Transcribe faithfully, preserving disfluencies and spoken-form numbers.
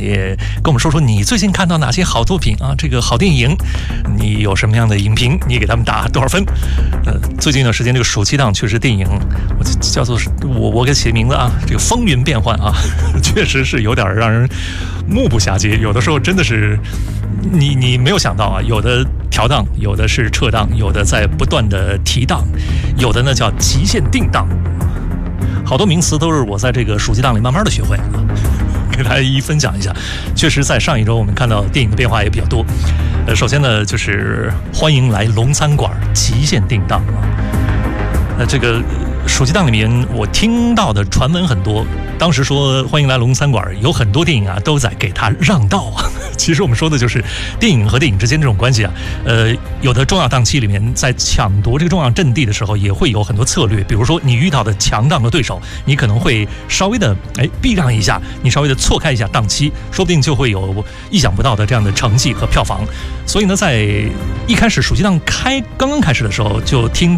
也跟我们说说你最近看到哪些好作品啊？这个好电影，你有什么样的影评？你给他们打多少分？呃，最近一段时间这个暑期档确实电影，我叫做我我给起名字啊，这个风云变幻啊，确实是有点让人目不暇接。有的时候真的是你你没有想到啊，有的调档，有的是撤档，有的在不断的提档，有的呢叫极限定档。好多名词都是我在这个暑期档里慢慢的学会啊，给大家一一分享一下。确实，在上一周我们看到电影的变化也比较多。呃，首先呢，就是欢迎来龙餐馆极限定档啊。那这个暑期档里面，我听到的传闻很多。当时说欢迎来龙餐馆，有很多电影啊都在给他让道啊。其实我们说的就是电影和电影之间这种关系啊。呃，有的重要档期里面，在抢夺这个重要阵地的时候，也会有很多策略。比如说你遇到的强档的对手，你可能会稍微的哎避让一下，你稍微的错开一下档期，说不定就会有意想不到的这样的成绩和票房。所以呢，在一开始暑期档开刚刚开始的时候，就听